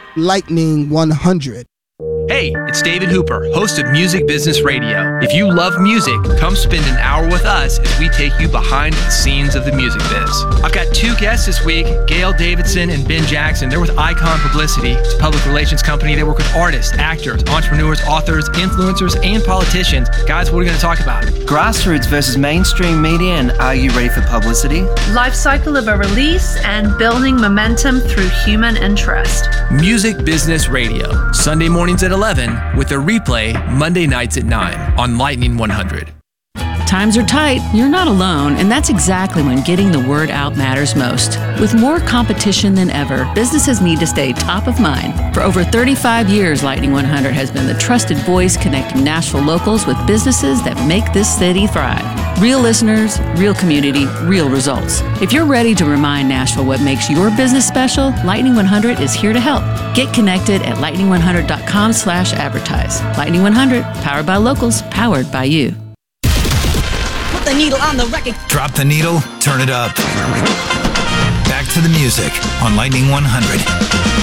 Lightning 100. Hey, it's David Hooper, host of Music Business Radio. If you love music, come spend an hour with us as we take you behind the scenes of the music biz. I've got two guests this week, Gail Davidson and Ben Jackson. They're with Icon Publicity. It's a public relations company. They work with artists, actors, entrepreneurs, authors, influencers, and politicians. Guys, what are we going to talk about? Grassroots versus mainstream media, and are you ready for publicity? Life cycle of a release and building momentum through human interest. Music Business Radio, Sunday mornings at 11 with a replay Monday nights at 9 on Lightning 100. Times are tight, you're not alone, and that's exactly when getting the word out matters most. With more competition than ever, businesses need to stay top of mind. For over 35 years, Lightning 100 has been the trusted voice connecting Nashville locals with businesses that make this city thrive. Real listeners, real community, real results. If you're ready to remind Nashville what makes your business special, Lightning 100 is here to help. Get connected at lightning100.com/advertise. Lightning 100, powered by locals, powered by you. The needle on the record. Drop the needle, turn it up. Back to the music on Lightning 100.